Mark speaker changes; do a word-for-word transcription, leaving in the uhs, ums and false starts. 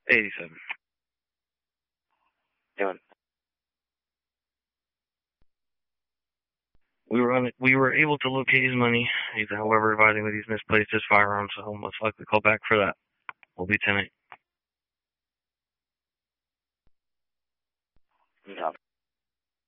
Speaker 1: eighty-seven.
Speaker 2: Doing.
Speaker 1: We were on, we were able to locate his money. He's, however, advising that he's misplaced his firearm, so he'll most likely call back for that. We'll be ten eight.
Speaker 2: No.